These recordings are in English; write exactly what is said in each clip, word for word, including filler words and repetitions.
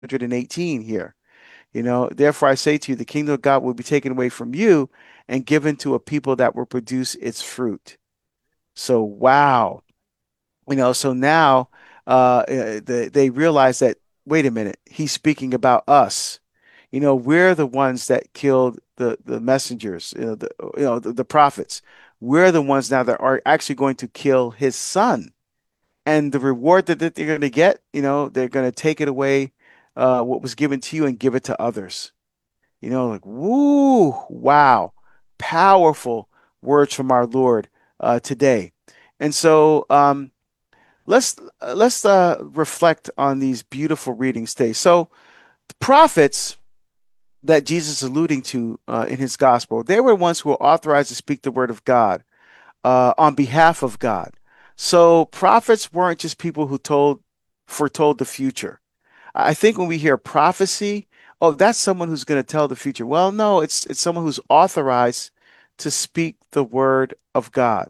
hundred eighteen here. You know, therefore I say to you, the kingdom of God will be taken away from you and given to a people that will produce its fruit. So, wow. You know, so now uh, uh, the, they realize that, wait a minute, he's speaking about us. You know, we're the ones that killed the, the messengers, you know, the, you know, the, the prophets. We're the ones now that are actually going to kill his son. And the reward that, that they're going to get, you know, they're going to take it away, uh, what was given to you and give it to others. You know, like, woo, wow, powerful words from our Lord uh, today. And so, um, let's uh, let's uh, reflect on these beautiful readings today. So the prophets that Jesus is alluding to uh, in his gospel, they were ones who were authorized to speak the word of God uh, on behalf of God. So prophets weren't just people who told foretold the future. I think when we hear prophecy, oh, that's someone who's going to tell the future. Well, no, it's it's someone who's authorized to speak the word of God.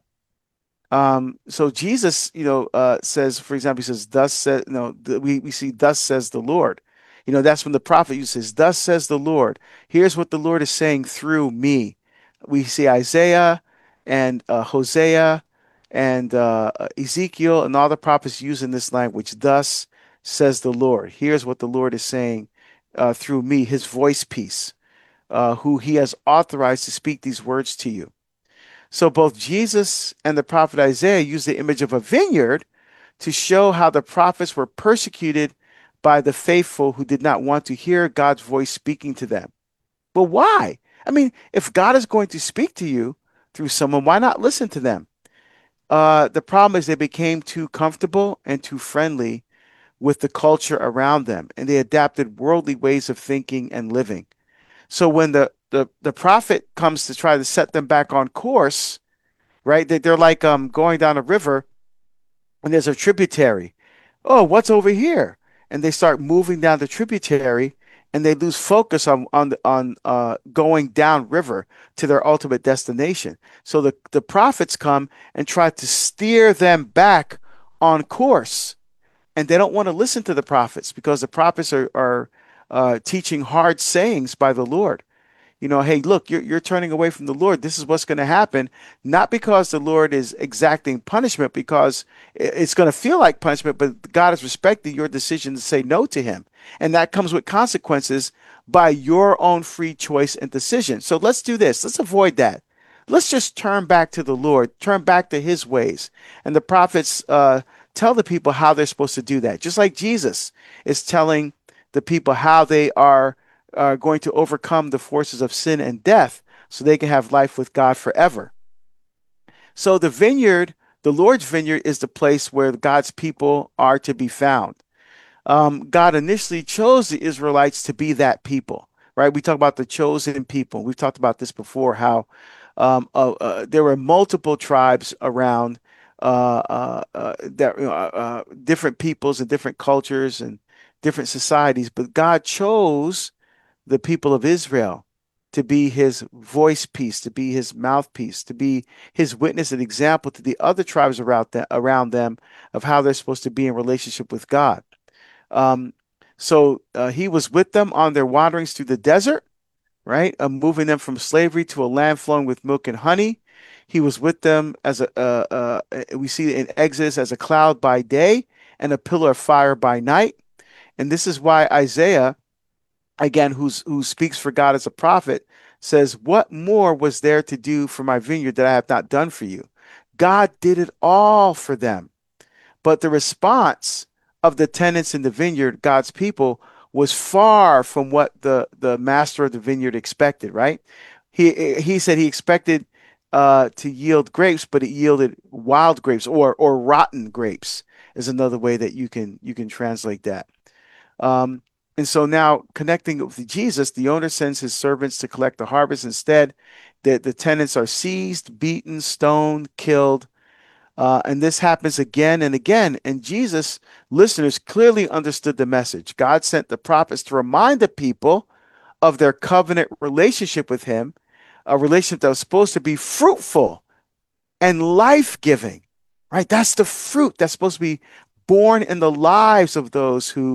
Um, so Jesus, you know, uh, says, for example, he says, "Thus says," you know, th- we we see, "Thus says the Lord." You know, that's when the prophet uses, "Thus says the Lord." Here's what the Lord is saying through me. We see Isaiah and uh, Hosea and uh, Ezekiel and all the prophets using this language. "Thus says the Lord." Here's what the Lord is saying uh, through me, His voice piece, uh, who He has authorized to speak these words to you. So both Jesus and the prophet Isaiah use the image of a vineyard to show how the prophets were persecuted by the faithful who did not want to hear God's voice speaking to them. But why? I mean, if God is going to speak to you through someone, why not listen to them? Uh, the problem is they became too comfortable and too friendly with the culture around them, and they adapted worldly ways of thinking and living. So when the, the, the prophet comes to try to set them back on course, right? They, they're like um, going down a river and there's a tributary. Oh, what's over here? And they start moving down the tributary and they lose focus on on on uh, going down river to their ultimate destination. So the, the prophets come and try to steer them back on course. And they don't want to listen to the prophets because the prophets are, are uh, teaching hard sayings by the Lord. You know, hey, look, you're you're turning away from the Lord. This is what's going to happen, not because the Lord is exacting punishment, because it's going to feel like punishment, but God is respecting your decision to say no to Him, and that comes with consequences by your own free choice and decision. So let's do this. Let's avoid that. Let's just turn back to the Lord, turn back to His ways, and the prophets uh, tell the people how they're supposed to do that, just like Jesus is telling the people how they are are going to overcome the forces of sin and death so they can have life with God forever. So the vineyard, the Lord's vineyard, is the place where God's people are to be found. Um, God initially chose the Israelites to be that people, right? We talk about the chosen people. We've talked about this before, how um, uh, uh, there were multiple tribes around uh, uh, uh, that you know, uh, uh, different peoples and different cultures and different societies, but God chose the people of Israel to be his voice piece, to be his mouthpiece, to be his witness and example to the other tribes around them, around them of how they're supposed to be in relationship with God. Um, so uh, he was with them on their wanderings through the desert, right? Uh, moving them from slavery to a land flowing with milk and honey. He was with them as a, uh, uh, uh, we see in Exodus, as a cloud by day and a pillar of fire by night. And this is why Isaiah, again, who's who speaks for God as a prophet, says, "What more was there to do for my vineyard that I have not done for you?" God did it all for them. But the response of the tenants in the vineyard, God's people, was far from what the, the master of the vineyard expected, right? He he said he expected uh, to yield grapes, but it yielded wild grapes or or rotten grapes is another way that you can you can translate that. Um, and so now connecting with Jesus, the owner sends his servants to collect the harvest. Instead, the, the tenants are seized, beaten, stoned, killed. Uh, and this happens again and again. And Jesus' listeners clearly understood the message. God sent the prophets to remind the people of their covenant relationship with him, a relationship that was supposed to be fruitful and life-giving, right? That's the fruit that's supposed to be born in the lives of those who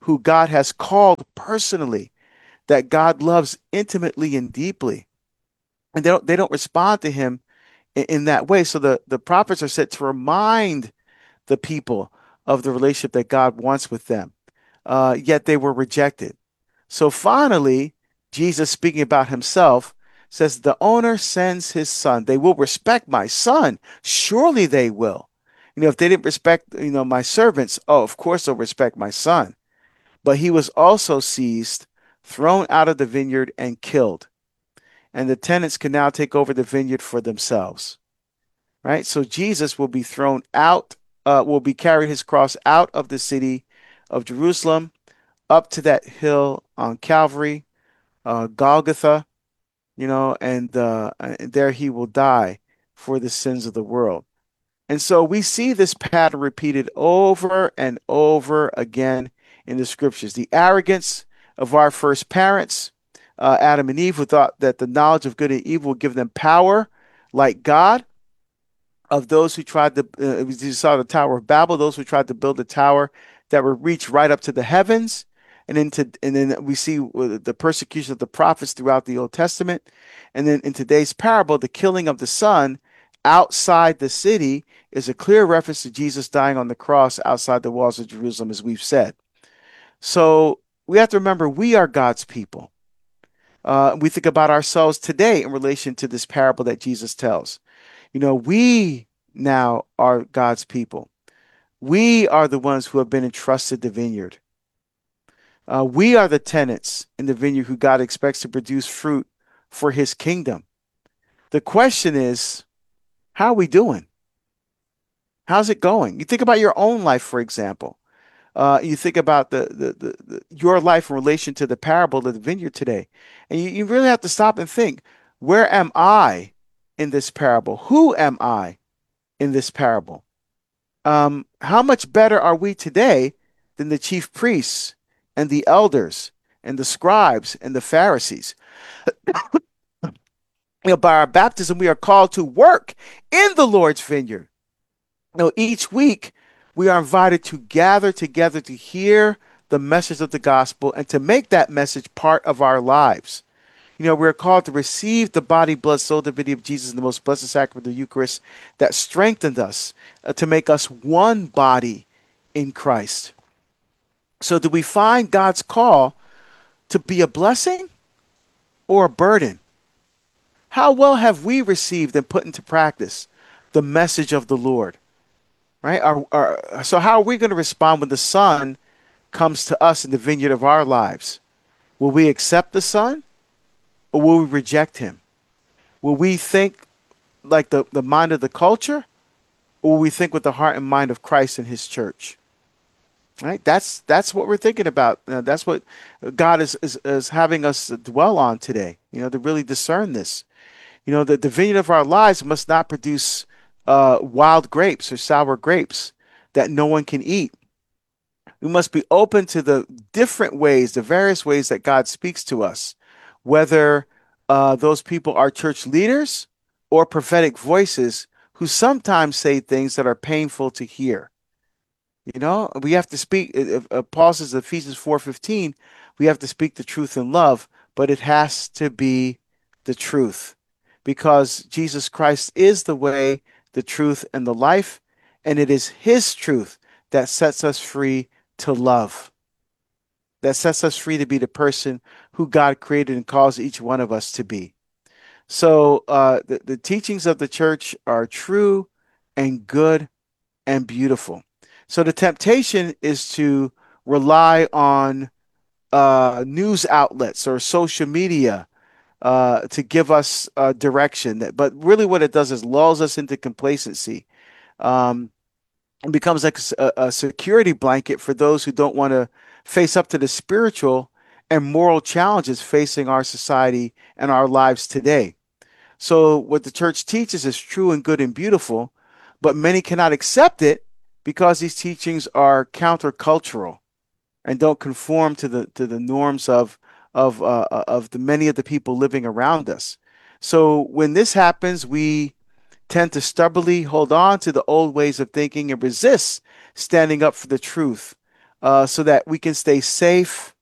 who God has called personally, that God loves intimately and deeply. And they don't they don't respond to him in, in that way. So the, the prophets are set to remind the people of the relationship that God wants with them. Uh, yet they were rejected. So finally, Jesus, speaking about himself, says, the owner sends his son. They will respect my son. Surely they will. You know, if they didn't respect, you know, my servants, oh, of course they'll respect my son. But he was also seized, thrown out of the vineyard, and killed. And the tenants can now take over the vineyard for themselves. Right? So Jesus will be thrown out, uh, will be carried his cross out of the city of Jerusalem up to that hill on Calvary, uh, Golgotha, you know, and, uh, and there he will die for the sins of the world. And so we see this pattern repeated over and over again in the scriptures. The arrogance of our first parents, uh, Adam and Eve, who thought that the knowledge of good and evil would give them power like God, of those who tried to, uh, you saw the Tower of Babel, those who tried to build a tower that would reach right up to the heavens. And into, and then we see the persecution of the prophets throughout the Old Testament. And then in today's parable, the killing of the son outside the city is a clear reference to Jesus dying on the cross outside the walls of Jerusalem, as we've said. So we have to remember we are God's people. Uh, we think about ourselves today in relation to this parable that Jesus tells. You know, we now are God's people. We are the ones who have been entrusted the vineyard. Uh, we are the tenants in the vineyard who God expects to produce fruit for his kingdom. The question is, how are we doing? How's it going? You think about your own life, for example. Uh, you think about the, the, the, the your life in relation to the parable of the vineyard today. And you, you really have to stop and think, where am I in this parable? Who am I in this parable? Um, how much better are we today than the chief priests and the elders and the scribes and the Pharisees? You know, by our baptism, we are called to work in the Lord's vineyard. You know, each week we are invited to gather together to hear the message of the gospel and to make that message part of our lives. You know, we're called to receive the body, blood, soul, divinity of Jesus in the most blessed sacrament of the Eucharist that strengthened us uh, to make us one body in Christ. So do we find God's call to be a blessing or a burden? How well have we received and put into practice the message of the Lord? Right? Are, are, so how are we going to respond when the Son comes to us in the vineyard of our lives? Will we accept the Son or will we reject him? Will we think like the, the mind of the culture, or will we think with the heart and mind of Christ and his church? Right? That's that's what we're thinking about. Uh, that's what God is, is is having us dwell on today, you know, to really discern this. You know, the, the vineyard of our lives must not produce uh, wild grapes or sour grapes that no one can eat. We must be open to the different ways, the various ways that God speaks to us, whether uh, those people are church leaders or prophetic voices who sometimes say things that are painful to hear. You know, we have to speak. If, if Paul says in Ephesians four fifteen, we have to speak the truth in love, but it has to be the truth, because Jesus Christ is the way, the truth, and the life, and it is his truth that sets us free to love, that sets us free to be the person who God created and calls each one of us to be. So uh, the, the teachings of the church are true and good and beautiful. So the temptation is to rely on uh, news outlets or social media uh, to give us uh, direction. But really what it does is lulls us into complacency. Um, it becomes like a, a security blanket for those who don't want to face up to the spiritual and moral challenges facing our society and our lives today. So what the church teaches is true and good and beautiful, but many cannot accept it because these teachings are countercultural and don't conform to the to the norms of of uh, of the many of the people living around us. So when this happens, we tend to stubbornly hold on to the old ways of thinking and resist standing up for the truth uh, so that we can stay safe